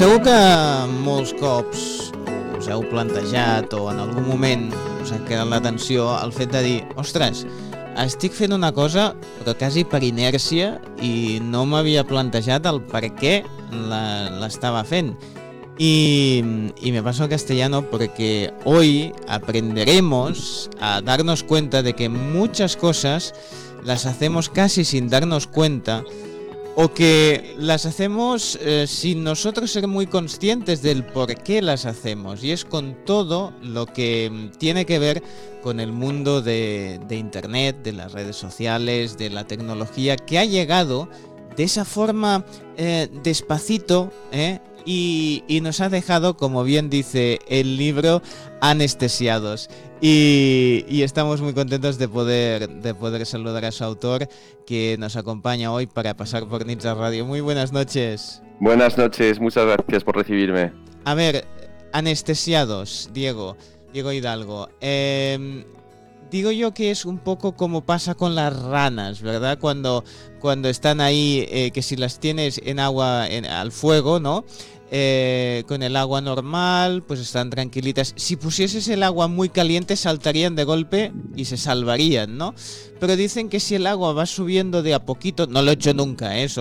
Segur que molts cops us heu plantejat o en algun moment us ha cridat l'atenció el fet de dir ostres, estic fent una cosa però quasi per inèrcia i no m'havia plantejat el per què l'estava fent. Y me paso en castellano porque hoy aprenderemos a darnos cuenta de que muchas cosas las hacemos casi sin darnos cuenta o que las hacemos sin nosotros ser muy conscientes del por qué las hacemos, y es con todo lo que tiene que ver con el mundo de Internet, de las redes sociales, de la tecnología, que ha llegado de esa forma despacito, y nos ha dejado, como bien dice el libro, anestesiados. Y estamos muy contentos de poder saludar a su autor, que nos acompaña hoy para pasar por Nitsa Radio. Muy buenas noches. Buenas noches, muchas gracias por recibirme. A ver, anestesiados, Diego Hidalgo. Digo yo que es un poco como pasa con las ranas, ¿verdad? Cuando están ahí, que si las tienes en agua, al fuego, ¿no? Con el agua normal, pues están tranquilitas. Si pusieses el agua muy caliente, saltarían de golpe y se salvarían, ¿no? Pero dicen que si el agua va subiendo de a poquito, no lo he hecho nunca,